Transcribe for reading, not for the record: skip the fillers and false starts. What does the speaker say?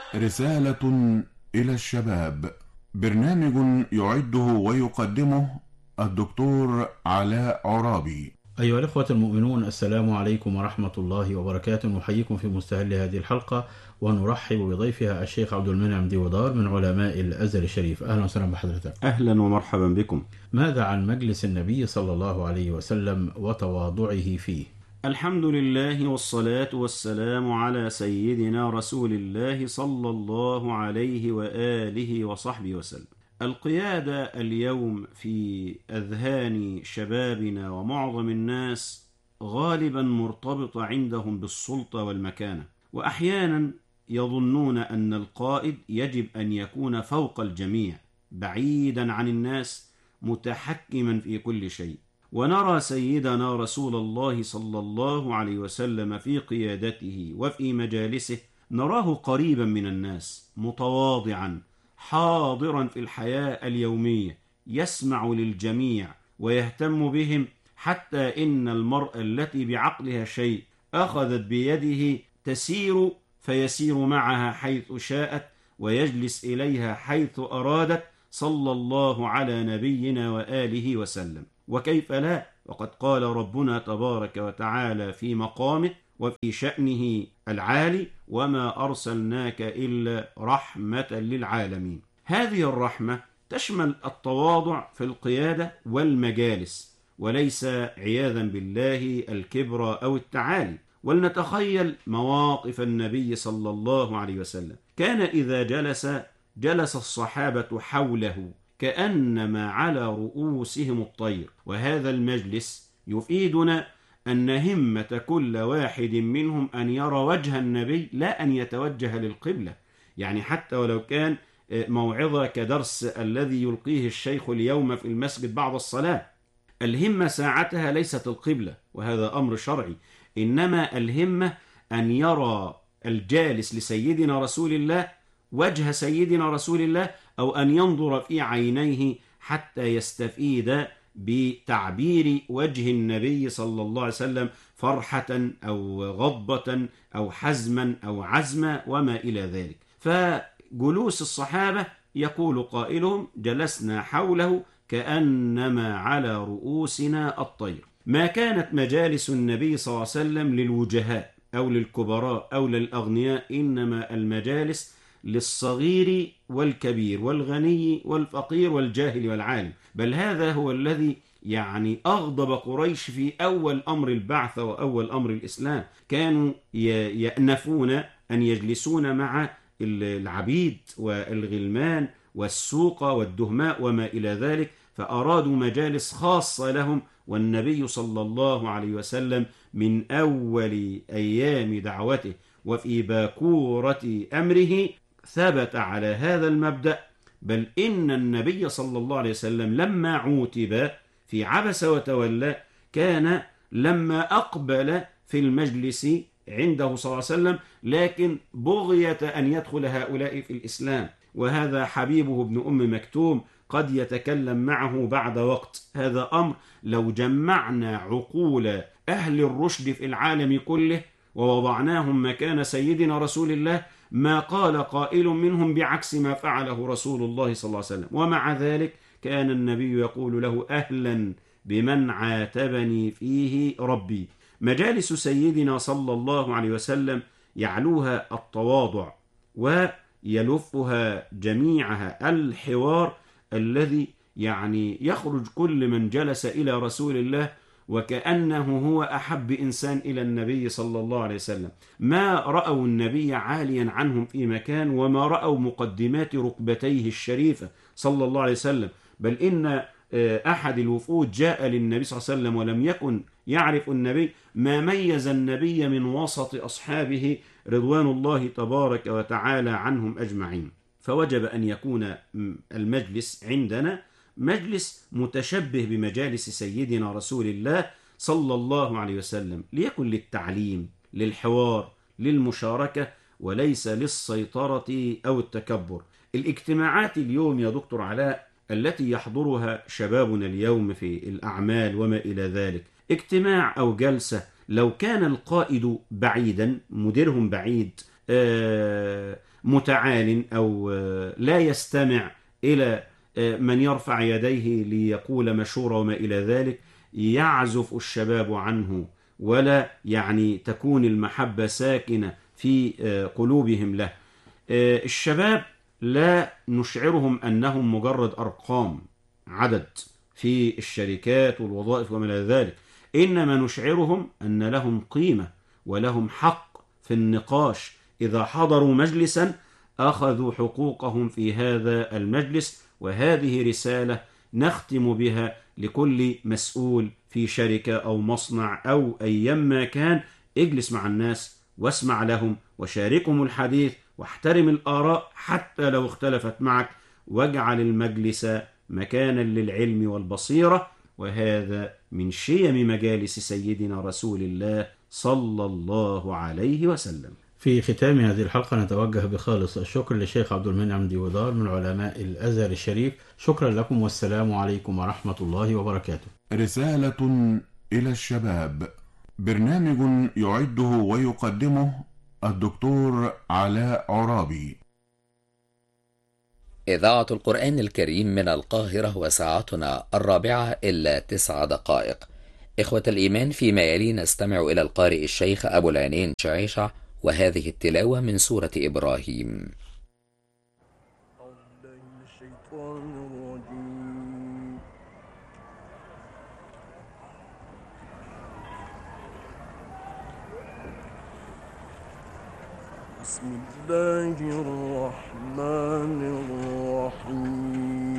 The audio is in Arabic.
رسالة إلى الشباب. برنامج يعده ويقدمه الدكتور علاء عرابي. أيها الأخوة المؤمنون، السلام عليكم ورحمة الله وبركاته. نحييكم في مستهل هذه الحلقة ونرحب بضيفها الشيخ عبد المنعم ديودار من علماء الأزهر الشريف. أهلا وسهلا بحضرتك. أهلا ومرحبا بكم. ماذا عن مجلس النبي صلى الله عليه وسلم وتواضعه فيه؟ الحمد لله والصلاة والسلام على سيدنا رسول الله صلى الله عليه وآله وصحبه وسلم. القيادة اليوم في أذهان شبابنا ومعظم الناس غالبا مرتبطة عندهم بالسلطة والمكانة، وأحيانا يظنون أن القائد يجب أن يكون فوق الجميع بعيدا عن الناس متحكما في كل شيء. ونرى سيدنا رسول الله صلى الله عليه وسلم في قيادته وفي مجالسه نراه قريبا من الناس، متواضعا حاضرا في الحياة اليومية، يسمع للجميع ويهتم بهم، حتى إن المرأة التي بعقلها شيء أخذت بيده تسير فيسير معها حيث شاءت ويجلس إليها حيث أرادت، صلى الله على نبينا وآله وسلم. وكيف لا، وقد قال ربنا تبارك وتعالى في مقامه وفي شأنه العالي: وما أرسلناك إلا رحمة للعالمين. هذه الرحمة تشمل التواضع في القيادة والمجالس، وليس عياذا بالله الكبر أو التعالي. ولنتخيل مواقف النبي صلى الله عليه وسلم. كان إذا جلس الصحابة حوله كأنما على رؤوسهم الطير. وهذا المجلس يفيدنا أن همة كل واحد منهم أن يرى وجه النبي، لا أن يتوجه للقبلة. يعني حتى ولو كان موعظة كدرس الذي يلقيه الشيخ اليوم في المسجد بعد الصلاة، الهمة ساعتها ليست القبلة، وهذا أمر شرعي. إنما الهمة أن يرى الجالس لسيدنا رسول الله وجه سيدنا رسول الله، أو أن ينظر في عينيه حتى يستفيد بتعبير وجه النبي صلى الله عليه وسلم، فرحة أو غضبة أو حزما أو عزما وما إلى ذلك. فجلوس الصحابة يقول قائلهم: جلسنا حوله كأنما على رؤوسنا الطير. ما كانت مجالس النبي صلى الله عليه وسلم للوجهاء أو للكبراء أو للأغنياء، إنما المجالس للصغير والكبير والغني والفقير والجاهل والعالم. بل هذا هو الذي أغضب قريش في أول أمر البعث وأول أمر الإسلام. كانوا يأنفون أن يجلسون مع العبيد والغلمان والسوق والدهماء وما إلى ذلك، فأرادوا مجالس خاصة لهم. والنبي صلى الله عليه وسلم من أول أيام دعوته وفي باكورة أمره ثبت على هذا المبدأ. بل إن النبي صلى الله عليه وسلم لما عوتب في عبس وتولى، كان لما أقبل في المجلس عنده صلى الله عليه وسلم لكن بغية أن يدخل هؤلاء في الإسلام، وهذا حبيبه ابن أم مكتوم قد يتكلم معه بعد وقت. هذا أمر لو جمعنا عقول أهل الرشد في العالم كله ووضعناهم مكان سيدنا رسول الله، ما قال قائل منهم بعكس ما فعله رسول الله صلى الله عليه وسلم. ومع ذلك كان النبي يقول له: أهلا بمن عاتبني فيه ربي. مجالس سيدنا صلى الله عليه وسلم يعلوها التواضع ويلفها جميعها الحوار الذي يخرج كل من جلس إلى رسول الله وكأنه هو أحب إنسان إلى النبي صلى الله عليه وسلم. ما رأوا النبي عاليا عنهم في مكان، وما رأوا مقدمات ركبتيه الشريفة صلى الله عليه وسلم. بل إن أحد الوفود جاء للنبي صلى الله عليه وسلم ولم يكن يعرف النبي، ما ميز النبي من وسط أصحابه رضوان الله تبارك وتعالى عنهم أجمعين. فوجب أن يكون المجلس عندنا مجلس متشبه بمجالس سيدنا رسول الله صلى الله عليه وسلم، ليكن للتعليم، للحوار، للمشاركة، وليس للسيطرة أو التكبر. الاجتماعات اليوم يا دكتور علاء التي يحضرها شبابنا اليوم في الأعمال وما إلى ذلك، اجتماع أو جلسة لو كان القائد بعيدا، مديرهم بعيد، متعال أو لا يستمع إلى من يرفع يديه ليقول مشورة وما إلى ذلك، يعزف الشباب عنه، ولا يعني تكون المحبة ساكنة في قلوبهم له. الشباب لا نشعرهم أنهم مجرد أرقام عدد في الشركات والوظائف وما إلى ذلك، إنما نشعرهم أن لهم قيمة ولهم حق في النقاش. إذا حضروا مجلسا أخذوا حقوقهم في هذا المجلس، وهذه رسالة نختم بها لكل مسؤول في شركة أو مصنع أو أيما كان. اجلس مع الناس واسمع لهم وشاركهم الحديث واحترم الآراء حتى لو اختلفت معك، واجعل المجلس مكانا للعلم والبصيرة. وهذا من شيم مجالس سيدنا رسول الله صلى الله عليه وسلم. في ختام هذه الحلقة نتوجه بخالص الشكر للشيخ عبد المنعم ديودار من علماء الأزهر الشريف. شكرا لكم والسلام عليكم ورحمة الله وبركاته. رسالة إلى الشباب، برنامج يعده ويقدمه الدكتور علاء عرابي. إذاعة القرآن الكريم من القاهرة، وساعتنا 4:09. إخوة الإيمان، فيما يلي نستمع إلى القارئ الشيخ أبو العينين شعيشة، وهذه التلاوة من سورة إبراهيم. بسم الله الرحمن الرحيم.